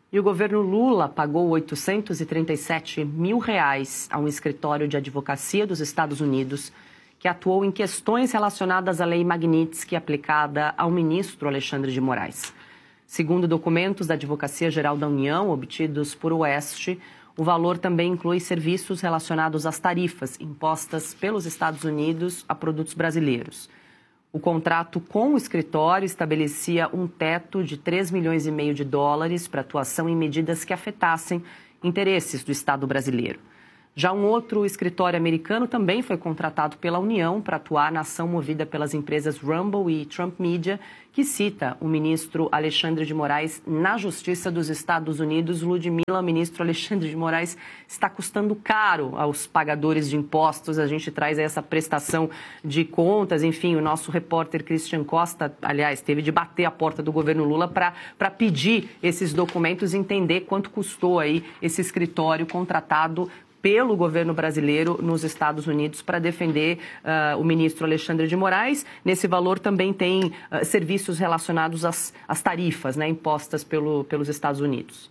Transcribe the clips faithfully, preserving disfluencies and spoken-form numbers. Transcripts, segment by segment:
E o governo Lula pagou oitocentos e trinta e sete mil reais a um escritório de advocacia dos Estados Unidos que atuou em questões relacionadas à lei Magnitsky aplicada ao ministro Alexandre de Moraes. Segundo documentos da Advocacia Geral da União, obtidos por Oeste, o valor também inclui serviços relacionados às tarifas impostas pelos Estados Unidos a produtos brasileiros. O contrato com o escritório estabelecia um teto de três milhões e meio de dólares para atuação em medidas que afetassem interesses do Estado brasileiro. Já um outro escritório americano também foi contratado pela União para atuar na ação movida pelas empresas Rumble e Trump Media, que cita o ministro Alexandre de Moraes na Justiça dos Estados Unidos. Ludmila, o ministro Alexandre de Moraes está custando caro aos pagadores de impostos. A gente traz essa prestação de contas. Enfim, o nosso repórter Christian Costa, aliás, teve de bater a porta do governo Lula para para pedir esses documentos e entender quanto custou aí esse escritório contratado pelo governo brasileiro nos Estados Unidos para defender uh, o ministro Alexandre de Moraes. Nesse valor também tem uh, serviços relacionados às, às tarifas, né, impostas pelo, pelos Estados Unidos.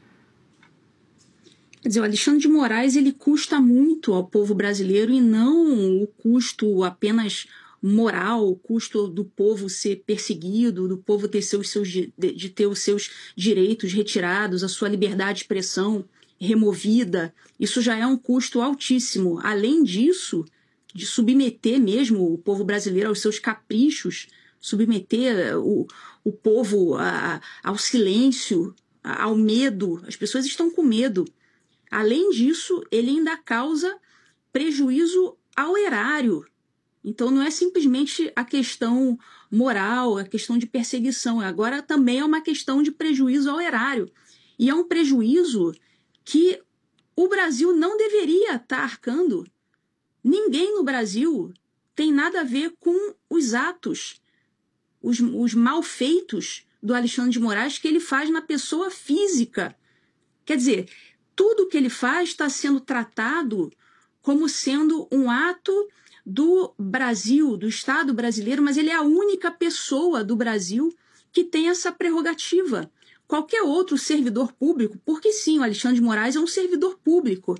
Quer dizer, o Alexandre de Moraes ele custa muito ao povo brasileiro e não o custo apenas moral, o custo do povo ser perseguido, do povo ter seus, seus, de, de ter os seus direitos retirados, a sua liberdade de expressão removida. Isso já é um custo altíssimo. Além disso, de submeter mesmo o povo brasileiro aos seus caprichos, submeter o, o povo a, ao silêncio, a, ao medo. As pessoas estão com medo. Além disso, ele ainda causa prejuízo ao erário. Então, não é simplesmente a questão moral, a questão de perseguição. Agora também é uma questão de prejuízo ao erário. E é um prejuízo que o Brasil não deveria estar arcando. Ninguém no Brasil tem nada a ver com os atos, os, os malfeitos do Alexandre de Moraes que ele faz na pessoa física. Quer dizer, tudo que ele faz está sendo tratado como sendo um ato do Brasil, do Estado brasileiro, mas ele é a única pessoa do Brasil que tem essa prerrogativa. Qualquer outro servidor público, porque sim, o Alexandre de Moraes é um servidor público.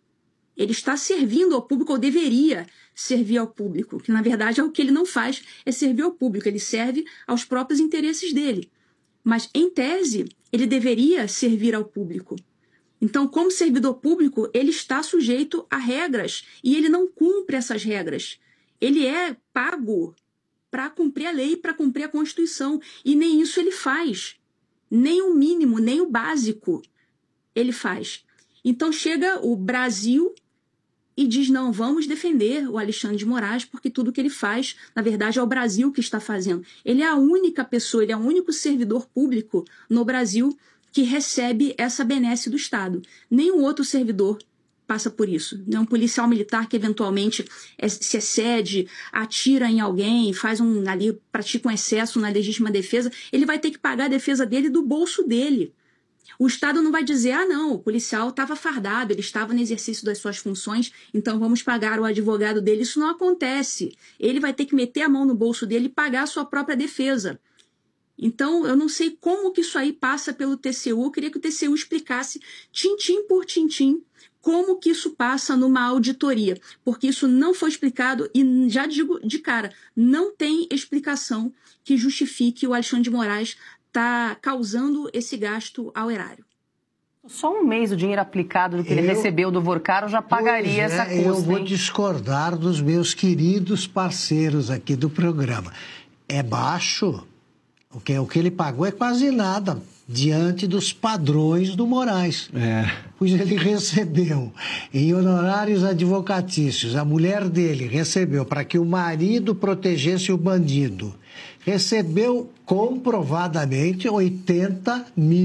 Ele está servindo ao público, ou deveria servir ao público, que na verdade é o que ele não faz, é servir ao público, ele serve aos próprios interesses dele. Mas, em tese, ele deveria servir ao público. Então, como servidor público, ele está sujeito a regras e ele não cumpre essas regras. Ele é pago para cumprir a lei, para cumprir a Constituição, e nem isso ele faz. Nem o mínimo, nem o básico ele faz. Então chega o Brasil e diz, não, vamos defender o Alexandre de Moraes, porque tudo que ele faz, na verdade, é o Brasil que está fazendo. Ele é a única pessoa, ele é o único servidor público no Brasil que recebe essa benesse do Estado. Nenhum outro servidor passa por isso. Um policial militar que eventualmente se excede, atira em alguém, faz um ali, pratica um excesso na legítima defesa, ele vai ter que pagar a defesa dele do bolso dele. O Estado não vai dizer, ah não, o policial estava fardado, ele estava no exercício das suas funções, então vamos pagar o advogado dele. Isso não acontece. Ele vai ter que meter a mão no bolso dele e pagar a sua própria defesa. Então, eu não sei como que isso aí passa pelo T C U, eu queria que o T C U explicasse, tintim por tintim, como que isso passa numa auditoria, porque isso não foi explicado e, já digo de cara, não tem explicação que justifique o Alexandre de Moraes estar tá causando esse gasto ao erário. Só um mês o dinheiro aplicado do que eu, ele recebeu do Vorcaro já pagaria é, essa custa. Eu vou hein? discordar dos meus queridos parceiros aqui do programa. É baixo, o que, o que ele pagou é quase nada diante dos padrões do Moraes. É. Pois ele recebeu em honorários advocatícios, a mulher dele recebeu para que o marido protegesse o bandido. Recebeu comprovadamente oitenta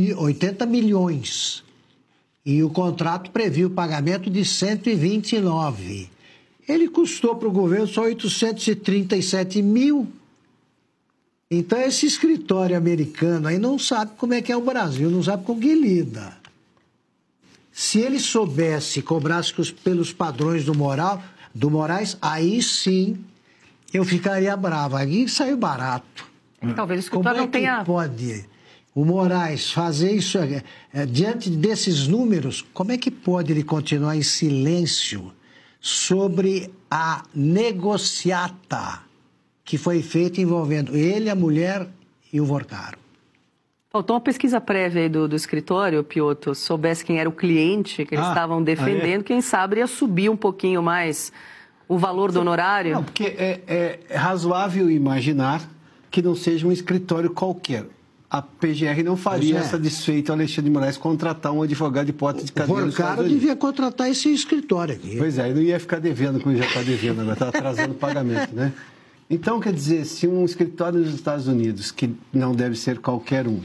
milhões. E o contrato previa o pagamento de cento e vinte e nove. Ele custou para o governo só oitocentos e trinta e sete mil. Então, esse escritório americano aí não sabe como é que é o Brasil, não sabe com que lida. Se ele soubesse, cobrasse pelos padrões do, moral, do Moraes, aí sim eu ficaria bravo. Aí saiu barato. Talvez o escritório como é não tenha... que pode o Moraes fazer isso, é, é, diante desses números, como é que pode ele continuar em silêncio sobre a negociata que foi feita envolvendo ele, a mulher e o Vorcaro? Faltou uma pesquisa prévia aí do, do escritório, Piotr, soubesse quem era o cliente que eles ah, estavam defendendo, é. Quem sabe ia subir um pouquinho mais o valor do honorário. Não, porque é, é razoável imaginar que não seja um escritório qualquer. A P G R não faria é. satisfeito ao Alexandre de Moraes contratar um advogado de hipótese de cadeia. O Vorcaro devia contratar esse escritório aqui. Pois é, ele não ia ficar devendo como já está devendo agora, está atrasando o pagamento, né? Então, quer dizer, se um escritório nos Estados Unidos, que não deve ser qualquer um,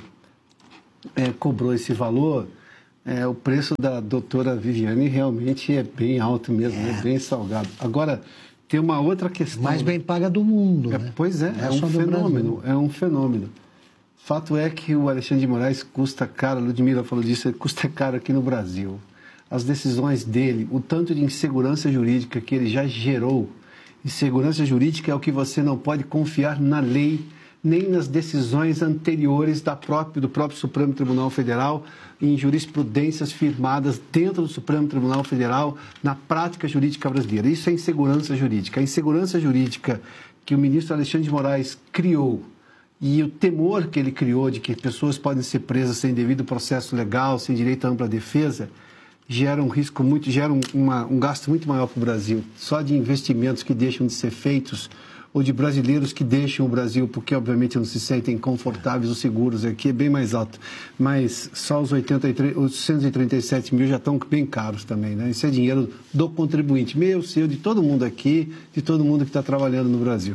é, cobrou esse valor, é, o preço da doutora Viviane realmente é bem alto mesmo, é. É bem salgado. Agora, tem uma outra questão. Mais bem paga do mundo, é, né? Pois é, é, é um fenômeno, é um fenômeno. Fato é que o Alexandre de Moraes custa caro, a Ludmila falou disso, ele custa caro aqui no Brasil. As decisões dele, o tanto de insegurança jurídica que ele já gerou. Insegurança jurídica é o que você não pode confiar na lei, nem nas decisões anteriores da própria, do próprio Supremo Tribunal Federal, em jurisprudências firmadas dentro do Supremo Tribunal Federal, na prática jurídica brasileira. Isso é insegurança jurídica. A insegurança jurídica que o ministro Alexandre de Moraes criou, e o temor que ele criou de que pessoas podem ser presas sem devido processo legal, sem direito à ampla defesa, gera um risco muito, gera um, uma, um gasto muito maior para o Brasil. Só de investimentos que deixam de ser feitos, ou de brasileiros que deixam o Brasil porque, obviamente, não se sentem confortáveis ou seguros aqui, é bem mais alto. Mas só os oitocentos e trinta e sete mil já estão bem caros também, né? Isso é dinheiro do contribuinte, meu, seu, de todo mundo aqui, de todo mundo que está trabalhando no Brasil.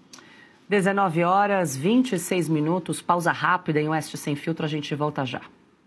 dezenove horas, vinte e seis minutos, pausa rápida em Oeste Sem Filtro, a gente volta já.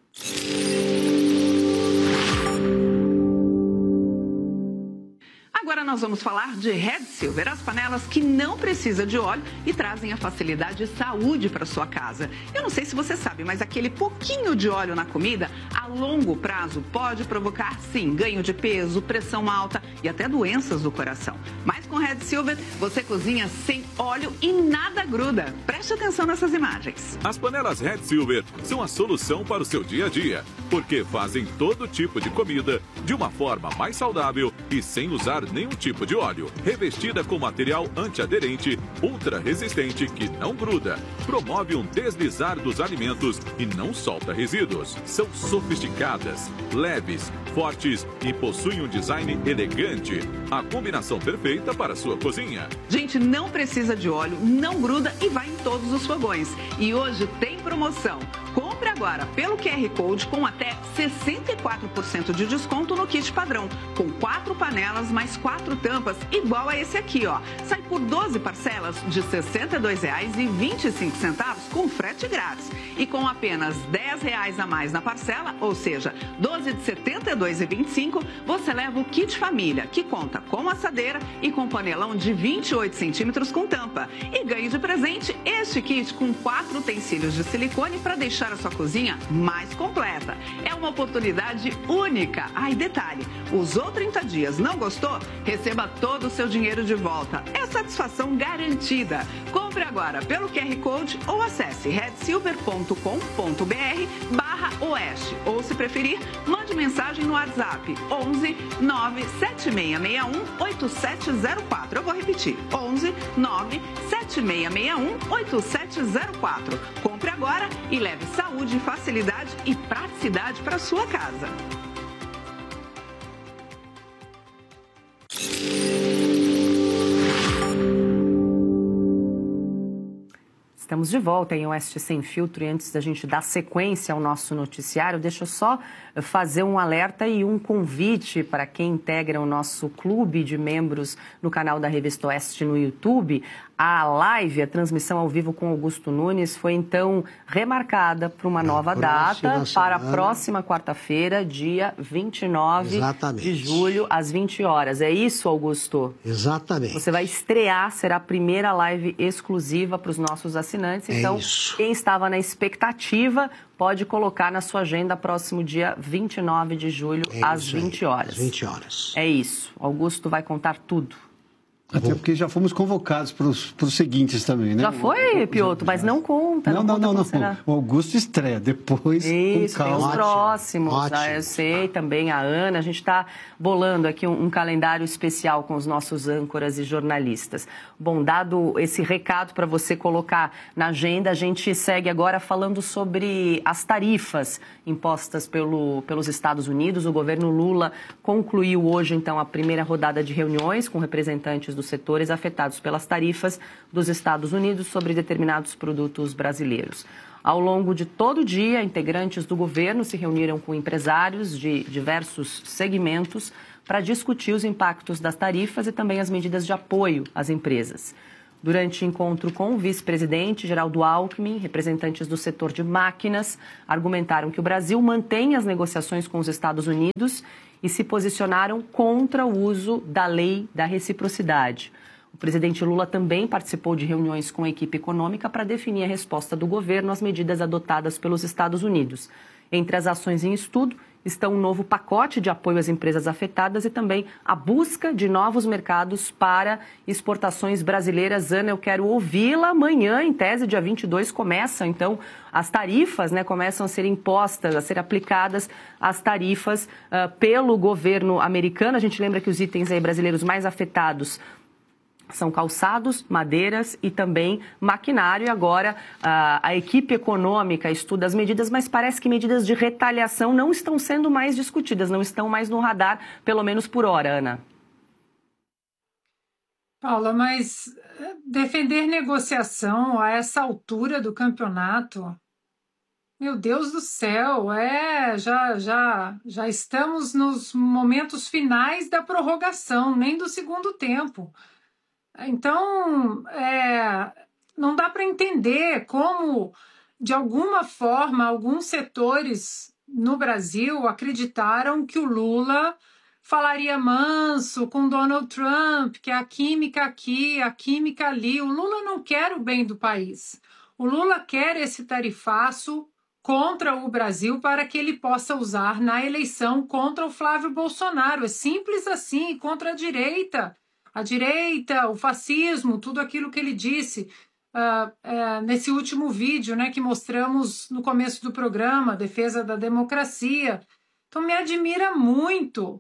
Agora nós vamos falar de Red Silver, as panelas que não precisam de óleo e trazem a facilidade e saúde para sua casa. Eu não sei se você sabe, mas aquele pouquinho de óleo na comida, a longo prazo, pode provocar, sim, ganho de peso, pressão alta e até doenças do coração. Mas com Red Silver, você cozinha sem óleo e nada gruda. Preste atenção nessas imagens. As panelas Red Silver são a solução para o seu dia a dia, porque fazem todo tipo de comida de uma forma mais saudável e sem usar nenhum tipo de óleo. Revestida com material antiaderente, ultra resistente que não gruda, promove um deslizar dos alimentos e não solta resíduos. São sofisticadas, leves, fortes e possuem um design elegante. A combinação perfeita para a sua cozinha. Gente, não precisa de óleo, não gruda e vai em todos os fogões. E hoje tem promoção. Compre agora pelo Q R Code com até sessenta e quatro por cento de desconto no kit padrão, com quatro panelas mais quatro tampas, igual a esse aqui, ó. Sai por doze parcelas de sessenta e dois reais e vinte e cinco centavos com frete grátis. E com apenas dez reais a mais na parcela, ou seja, doze de setenta e dois reais e vinte e cinco centavos, você leva o kit família, que conta com assadeira e com panelão de vinte e oito centímetros com tampa. E ganhe de presente este kit com quatro utensílios de silicone para deixar a sua cozinha mais completa. É uma oportunidade única. Ah, e detalhe, usou trinta dias, não gostou? Receba todo o seu dinheiro de volta. É satisfação garantida. Compre agora pelo Q R Code ou acesse red silver ponto com ponto br barra oeste. Ou, se preferir, mande mensagem no WhatsApp onze nove sete seis seis um oito sete zero quatro. Eu vou repetir, onze nove sete seis seis um oito sete zero quatro. Compre agora e leve saúde, facilidade e praticidade para sua casa. Estamos de volta em Oeste Sem Filtro e antes da gente dar sequência ao nosso noticiário, deixa eu só fazer um alerta e um convite para quem integra o nosso clube de membros no canal da Revista Oeste no YouTube. A live, a transmissão ao vivo com Augusto Nunes foi então remarcada para uma nova data, para a próxima quarta-feira, dia vinte e nove Exatamente. De julho, às vinte horas. É isso, Augusto? Exatamente. Você vai estrear, será a primeira live exclusiva para os nossos assinantes. Então, é quem estava na expectativa pode colocar na sua agenda próximo dia vinte e nove de julho, é às vinte horas. Às vinte horas. É isso. Augusto vai contar tudo. Até Vou. porque já fomos convocados para os seguintes também, né? Já foi, Piotr, mas não conta. Não, não, não. não, não. O Augusto estreia, depois Isso, com calma. Tem os próximos. Ótimo. Ah, eu sei, também a Ana. A gente está bolando aqui um, um calendário especial com os nossos âncoras e jornalistas. Bom, dado esse recado para você colocar na agenda, a gente segue agora falando sobre as tarifas impostas pelo, pelos Estados Unidos. O governo Lula concluiu hoje, então, a primeira rodada de reuniões com representantes dos setores afetados pelas tarifas dos Estados Unidos sobre determinados produtos brasileiros. Ao longo de todo o dia, integrantes do governo se reuniram com empresários de diversos segmentos para discutir os impactos das tarifas e também as medidas de apoio às empresas. Durante encontro com o vice-presidente Geraldo Alckmin, representantes do setor de máquinas argumentaram que o Brasil mantém as negociações com os Estados Unidos e se posicionaram contra o uso da lei da reciprocidade. O presidente Lula também participou de reuniões com a equipe econômica para definir a resposta do governo às medidas adotadas pelos Estados Unidos. Entre as ações em estudo estão um novo pacote de apoio às empresas afetadas e também a busca de novos mercados para exportações brasileiras. Ana, eu quero ouvi-la amanhã, em tese, dia vinte e dois, começam, então, as tarifas, né, começam a ser impostas, a ser aplicadas as tarifas uh, pelo governo americano. A gente lembra que os itens aí brasileiros mais afetados são calçados, madeiras e também maquinário. E agora a, a equipe econômica estuda as medidas, mas parece que medidas de retaliação não estão sendo mais discutidas, não estão mais no radar, pelo menos por hora, Ana. Paula, mas defender negociação a essa altura do campeonato, meu Deus do céu, é, já, já, já estamos nos momentos finais da prorrogação, nem do segundo tempo. Então, é, não dá para entender como, de alguma forma, alguns setores no Brasil acreditaram que o Lula falaria manso com Donald Trump, que é a química aqui, a química ali. O Lula não quer o bem do país. O Lula quer esse tarifaço contra o Brasil para que ele possa usar na eleição contra o Flávio Bolsonaro. É simples assim, contra a direita. A direita, o fascismo, tudo aquilo que ele disse uh, uh, nesse último vídeo, né, que mostramos no começo do programa, defesa da democracia. Então me admira muito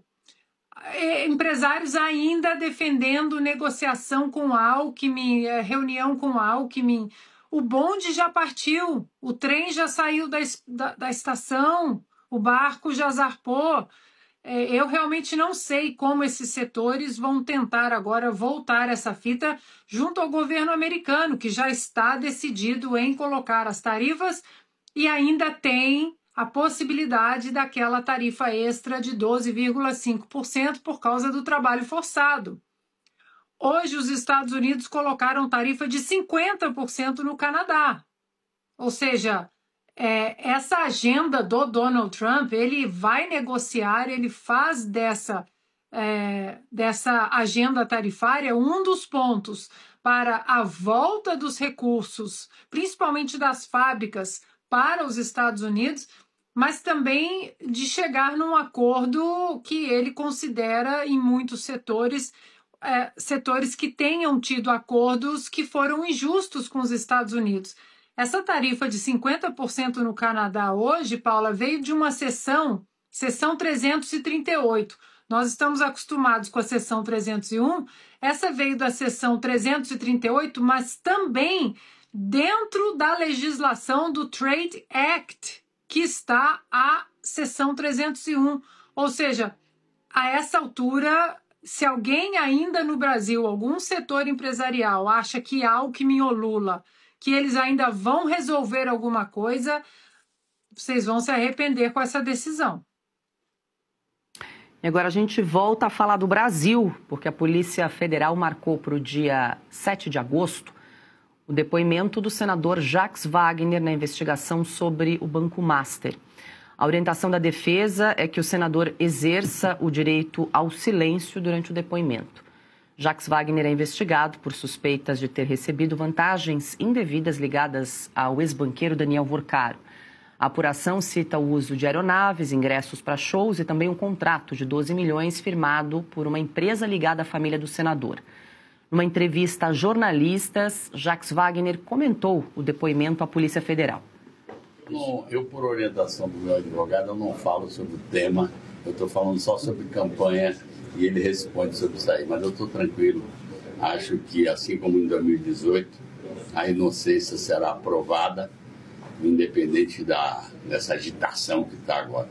é, empresários ainda defendendo negociação com Alckmin, é, reunião com Alckmin. O bonde já partiu, o trem já saiu da, da, da estação, o barco já zarpou. Eu realmente não sei como esses setores vão tentar agora voltar essa fita junto ao governo americano, que já está decidido em colocar as tarifas e ainda tem a possibilidade daquela tarifa extra de doze vírgula cinco por cento por causa do trabalho forçado. Hoje, os Estados Unidos colocaram tarifa de cinquenta por cento no Canadá. Ou seja, É, essa agenda do Donald Trump, ele vai negociar, ele faz dessa, é, dessa agenda tarifária um dos pontos para a volta dos recursos, principalmente das fábricas, para os Estados Unidos, mas também de chegar num acordo que ele considera em muitos setores, é, setores que tenham tido acordos que foram injustos com os Estados Unidos. Essa tarifa de cinquenta por cento no Canadá hoje, Paula, veio de uma seção, seção trezentos e trinta e oito. Nós estamos acostumados com a seção trezentos e um, essa veio da seção trezentos e trinta e oito, mas também dentro da legislação do Trade Act, que está a seção trezentos e um. Ou seja, a essa altura, se alguém ainda no Brasil, algum setor empresarial, acha que Alckmin ou Lula, que eles ainda vão resolver alguma coisa, vocês vão se arrepender com essa decisão. E agora a gente volta a falar do Brasil, porque a Polícia Federal marcou para o dia sete de agosto o depoimento do senador Jacques Wagner na investigação sobre o Banco Master. A orientação da defesa é que o senador exerça o direito ao silêncio durante o depoimento. Jacques Wagner é investigado por suspeitas de ter recebido vantagens indevidas ligadas ao ex-banqueiro Daniel Vorcaro. A apuração cita o uso de aeronaves, ingressos para shows e também um contrato de doze milhões firmado por uma empresa ligada à família do senador. Numa entrevista a jornalistas, Jacques Wagner comentou o depoimento à Polícia Federal. Não, eu, por orientação do meu advogado, eu não falo sobre o tema, eu estou falando só sobre campanha e ele responde sobre isso aí, mas eu estou tranquilo. Acho que, assim como em dois mil e dezoito, a inocência será aprovada, independente da, dessa agitação que está agora.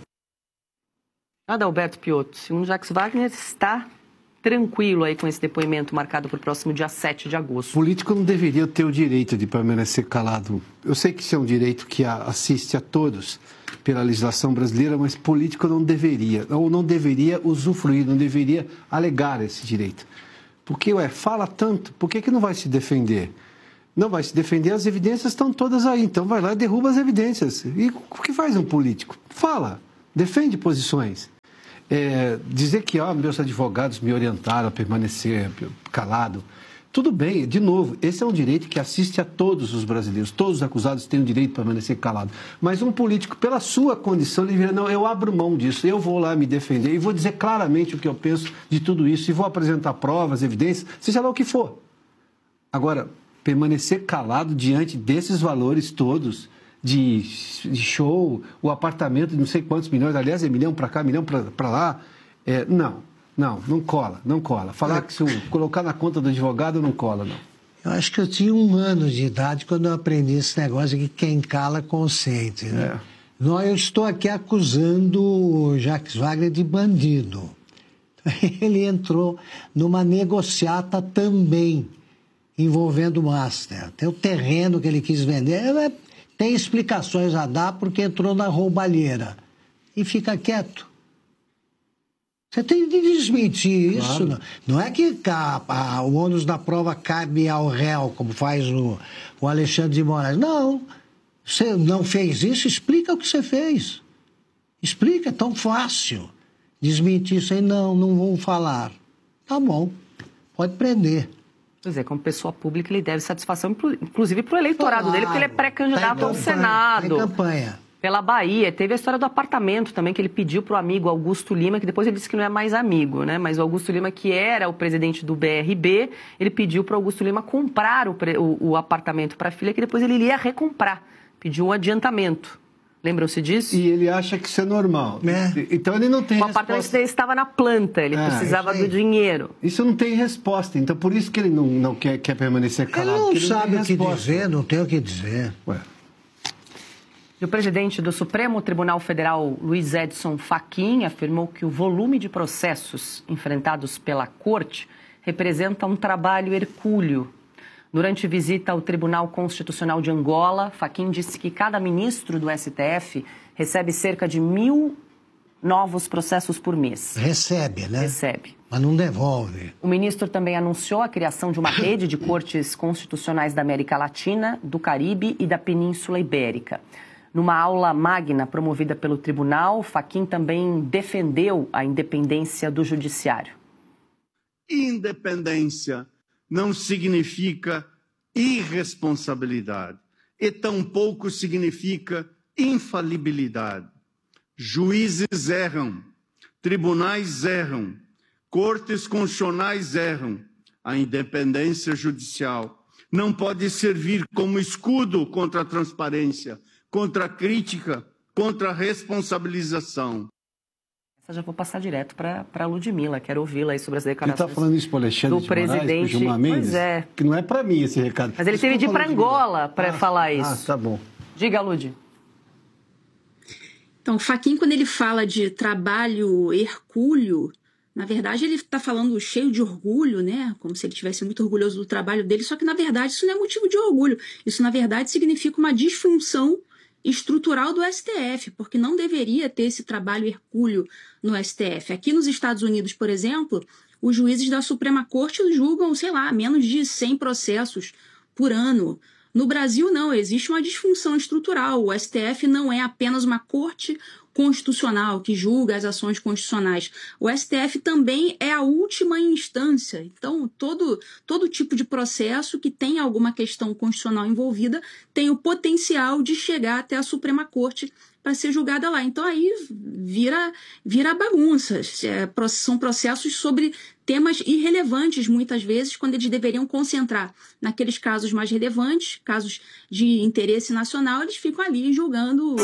Adalberto Piotto, segundo Jacques Wagner, está tranquilo aí com esse depoimento marcado para o próximo dia sete de agosto. O político não deveria ter o direito de permanecer calado. Eu sei que isso é um direito que assiste a todos pela legislação brasileira, mas político não deveria, ou não deveria usufruir, não deveria alegar esse direito. Porque, ué, fala tanto, por que que não vai se defender? Não vai se defender, as evidências estão todas aí, então vai lá e derruba as evidências. E o que faz um político? Fala, defende posições. É, dizer que ó, meus advogados me orientaram a permanecer calado, tudo bem, de novo, esse é um direito que assiste a todos os brasileiros, todos os acusados têm o direito de permanecer calado, mas um político, pela sua condição, ele diria, não, eu abro mão disso, eu vou lá me defender e vou dizer claramente o que eu penso de tudo isso e vou apresentar provas, evidências, seja lá o que for. Agora, permanecer calado diante desses valores todos, De, de show, o apartamento de não sei quantos milhões, aliás, é milhão para cá, milhão para lá. É, não, não, não cola, não cola. Falar é. que se eu colocar na conta do advogado, não cola, não. Eu acho que eu tinha um ano de idade quando eu aprendi esse negócio que quem cala consente, né? É. Não, eu estou aqui acusando o Jacques Wagner de bandido. Ele entrou numa negociata também, envolvendo o Master. Tem o terreno que ele quis vender, é... Tem explicações a dar porque entrou na roubalheira. E fica quieto. Você tem de desmentir isso. Claro. Não. Não é que a, a, o ônus da prova cabe ao réu, como faz o, o Alexandre de Moraes. Não. Você não fez isso, explica o que você fez. Explica, é tão fácil. Desmentir isso aí, não, não vou falar. Tá bom, pode prender. Pois é, como pessoa pública, ele deve satisfação, inclusive para o eleitorado claro, dele, porque ele é pré-candidato tá ao campanha, Senado. Tem campanha. Pela Bahia. Teve a história do apartamento também, que ele pediu para o amigo Augusto Lima, que depois ele disse que não é mais amigo, né? Mas o Augusto Lima, que era o presidente do B R B, ele pediu para o Augusto Lima comprar o, o, o apartamento para a filha, que depois ele iria recomprar. Pediu um adiantamento. Lembram-se disso? E ele acha que isso é normal. É. Então ele não tem o resposta. O apartamento dele estava na planta, ele é, precisava do dinheiro. Isso não tem resposta, então por isso que ele não, não quer, quer permanecer calado. Ele não ele sabe não o que dizer, não tem o que dizer. Ué. E o presidente do Supremo Tribunal Federal, Luiz Edson Fachin, afirmou que o volume de processos enfrentados pela Corte representa um trabalho hercúleo. Durante visita ao Tribunal Constitucional de Angola, Fachin disse que cada ministro do S T F recebe cerca de mil novos processos por mês. Recebe, né? Recebe. Mas não devolve. O ministro também anunciou a criação de uma rede de cortes constitucionais da América Latina, do Caribe e da Península Ibérica. Numa aula magna promovida pelo tribunal, Fachin também defendeu a independência do judiciário. Independência não significa irresponsabilidade e tampouco significa infalibilidade. Juízes erram, tribunais erram, cortes constitucionais erram. A independência judicial não pode servir como escudo contra a transparência, contra a crítica, contra a responsabilização. Já vou passar direto para a Ludmila, quero ouvi-la aí sobre as declarações. Ele está falando isso para o Alexandre do de presidente. Moraes, Gilmar Mendes? Pois é. Que não é para mim esse recado. Mas ele teve de ir para Angola para ah, falar isso. Ah, tá bom. Diga, Lud. Então, Fachin, quando ele fala de trabalho hercúleo, na verdade ele está falando cheio de orgulho, né? Como se ele estivesse muito orgulhoso do trabalho dele, só que na verdade isso não é motivo de orgulho. Isso na verdade significa uma disfunção estrutural do S T F, porque não deveria ter esse trabalho hercúleo no S T F. Aqui nos Estados Unidos, por exemplo, os juízes da Suprema Corte julgam, sei lá, menos de cem processos por ano. No Brasil, não, existe uma disfunção estrutural. O S T F não é apenas uma corte constitucional, que julga as ações constitucionais. O S T F também é a última instância. Então, todo, todo tipo de processo que tem alguma questão constitucional envolvida tem o potencial de chegar até a Suprema Corte para ser julgada lá. Então, aí vira, vira bagunça. É, são processos sobre temas irrelevantes, muitas vezes, quando eles deveriam concentrar naqueles casos mais relevantes, casos de interesse nacional, eles ficam ali julgando